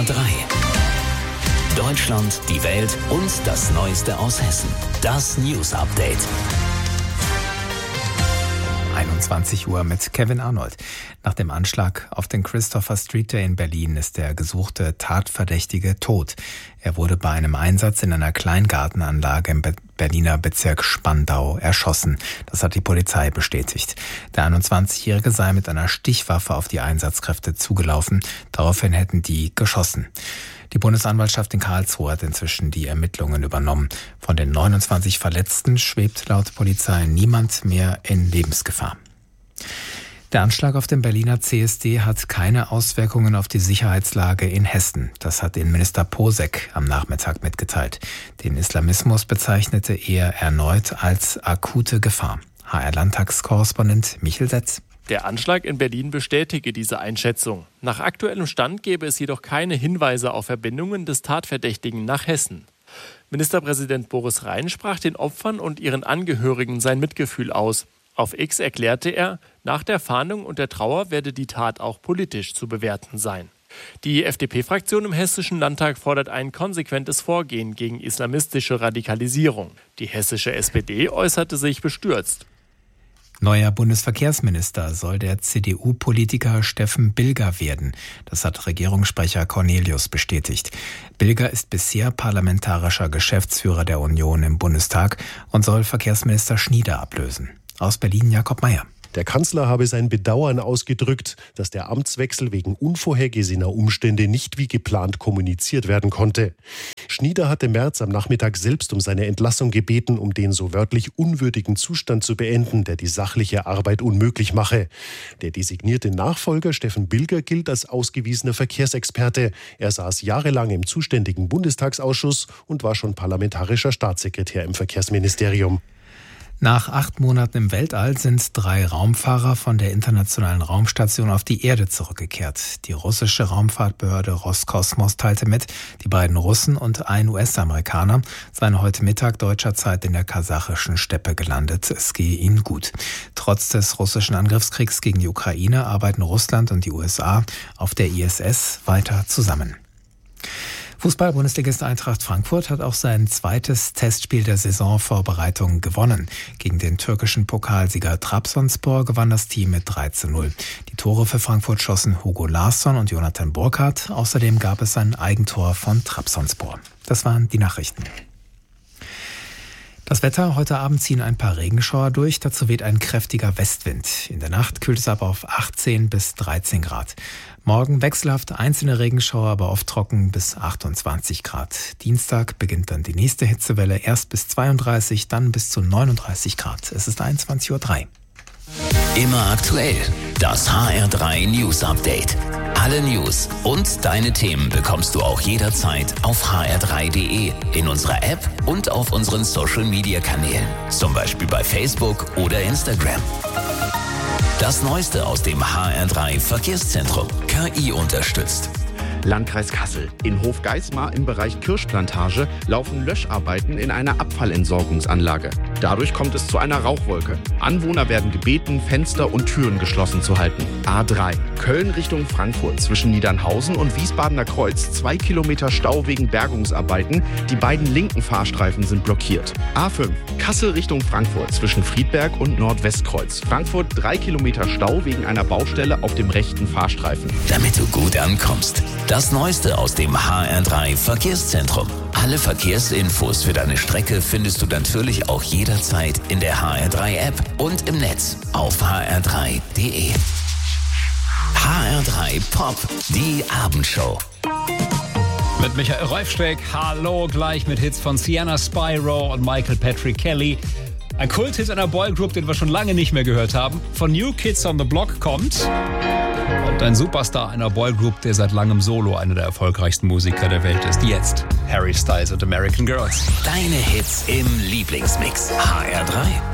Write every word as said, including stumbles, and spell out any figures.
drei. Deutschland, die Welt und das Neueste aus Hessen. Das News Update. einundzwanzig Uhr mit Kevin Arnold. Nach dem Anschlag auf den Christopher Street Day in Berlin ist der gesuchte Tatverdächtige tot. Er wurde bei einem Einsatz in einer Kleingartenanlage im Berliner Bezirk Spandau erschossen. Das hat die Polizei bestätigt. Der einundzwanzigjährige sei mit einer Stichwaffe auf die Einsatzkräfte zugelaufen. Daraufhin hätten die geschossen. Die Bundesanwaltschaft in Karlsruhe hat inzwischen die Ermittlungen übernommen. Von den neunundzwanzig Verletzten schwebt laut Polizei niemand mehr in Lebensgefahr. Der Anschlag auf den Berliner C S D hat keine Auswirkungen auf die Sicherheitslage in Hessen. Das hat Innenminister Posek am Nachmittag mitgeteilt. Den Islamismus bezeichnete er erneut als akute Gefahr. H R-Landtagskorrespondent Michel Setz. Der Anschlag in Berlin bestätige diese Einschätzung. Nach aktuellem Stand gäbe es jedoch keine Hinweise auf Verbindungen des Tatverdächtigen nach Hessen. Ministerpräsident Boris Rhein sprach den Opfern und ihren Angehörigen sein Mitgefühl aus. Auf X erklärte er, nach der Fahndung und der Trauer werde die Tat auch politisch zu bewerten sein. Die F D P-Fraktion im Hessischen Landtag fordert ein konsequentes Vorgehen gegen islamistische Radikalisierung. Die hessische S P D äußerte sich bestürzt. Neuer Bundesverkehrsminister soll der C D U-Politiker Steffen Bilger werden. Das hat Regierungssprecher Cornelius bestätigt. Bilger ist bisher parlamentarischer Geschäftsführer der Union im Bundestag und soll Verkehrsminister Schnieder ablösen. Aus Berlin Jakob Meyer. Der Kanzler habe sein Bedauern ausgedrückt, dass der Amtswechsel wegen unvorhergesehener Umstände nicht wie geplant kommuniziert werden konnte. Schnieder hatte Merz am Nachmittag selbst um seine Entlassung gebeten, um den so wörtlich unwürdigen Zustand zu beenden, der die sachliche Arbeit unmöglich mache. Der designierte Nachfolger Steffen Bilger gilt als ausgewiesener Verkehrsexperte. Er saß jahrelang im zuständigen Bundestagsausschuss und war schon parlamentarischer Staatssekretär im Verkehrsministerium. Nach acht Monaten im Weltall sind drei Raumfahrer von der Internationalen Raumstation auf die Erde zurückgekehrt. Die russische Raumfahrtbehörde Roskosmos teilte mit, die beiden Russen und ein U S-Amerikaner seien heute Mittag deutscher Zeit in der kasachischen Steppe gelandet. Es gehe ihnen gut. Trotz des russischen Angriffskriegs gegen die Ukraine arbeiten Russland und die U S A auf der I S S weiter zusammen. Fußball-Bundesligist Eintracht Frankfurt hat auch sein zweites Testspiel der Saisonvorbereitung gewonnen. Gegen den türkischen Pokalsieger Trabzonspor gewann das Team mit drei zu null. Die Tore für Frankfurt schossen Hugo Larsson und Jonathan Burkhardt. Außerdem gab es ein Eigentor von Trabzonspor. Das waren die Nachrichten. Das Wetter: Heute Abend ziehen ein paar Regenschauer durch, dazu weht ein kräftiger Westwind. In der Nacht kühlt es ab auf achtzehn bis dreizehn Grad. Morgen wechselhaft einzelne Regenschauer, aber oft trocken bis achtundzwanzig Grad. Dienstag beginnt dann die nächste Hitzewelle, erst bis zweiunddreißig, dann bis zu neununddreißig Grad. Es ist einundzwanzig Uhr drei. Immer aktuell, das H R drei News Update. Alle News und deine Themen bekommst du auch jederzeit auf h r drei punkt d e, in unserer App und auf unseren Social Media Kanälen. Zum Beispiel bei Facebook oder Instagram. Das Neueste aus dem H R drei Verkehrszentrum. K I unterstützt. Landkreis Kassel. In Hofgeismar im Bereich Kirschplantage laufen Löscharbeiten in einer Abfallentsorgungsanlage. Dadurch kommt es zu einer Rauchwolke. Anwohner werden gebeten, Fenster und Türen geschlossen zu halten. A drei. Köln Richtung Frankfurt zwischen Niedernhausen und Wiesbadener Kreuz. Zwei Kilometer Stau wegen Bergungsarbeiten. Die beiden linken Fahrstreifen sind blockiert. A fünf. Kassel Richtung Frankfurt zwischen Friedberg und Nordwestkreuz. Frankfurt drei Kilometer Stau wegen einer Baustelle auf dem rechten Fahrstreifen. Damit du gut ankommst. Das Neueste aus dem H R drei Verkehrszentrum. Alle Verkehrsinfos für deine Strecke findest du natürlich auch jederzeit in der H R drei App und im Netz auf h r drei punkt d e. H R drei Pop, die Abendshow. Mit Michael Reufsteck, hallo, gleich mit Hits von Sienna Spyro und Michael Patrick Kelly. Ein Kulthit einer Boygroup, den wir schon lange nicht mehr gehört haben. Von New Kids on the Block kommt. Und ein Superstar einer Boygroup, der seit langem solo einer der erfolgreichsten Musiker der Welt ist. Jetzt Harry Styles und American Girls. Deine Hits im Lieblingsmix. H R drei.